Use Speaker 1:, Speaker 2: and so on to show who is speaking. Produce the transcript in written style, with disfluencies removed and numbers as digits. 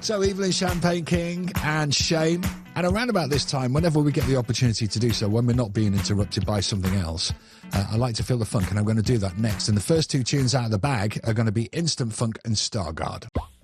Speaker 1: So Evelyn Champagne King and Shame. And around about this time, whenever we get the opportunity to do so, when we're not being interrupted by something else, I like to feel the funk, and I'm going to do that next. And the first two tunes out of the bag are going to be Instant Funk and Stargard.